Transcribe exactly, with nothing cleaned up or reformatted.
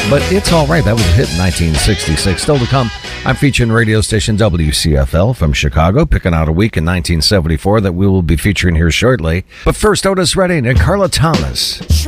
but It's All Right. That was a hit in nineteen sixty-six. Still to come, I'm featuring radio station W C F L from Chicago, picking out a week in nineteen seventy-four that we will be featuring here shortly. But first, Otis Redding and Carla Thomas.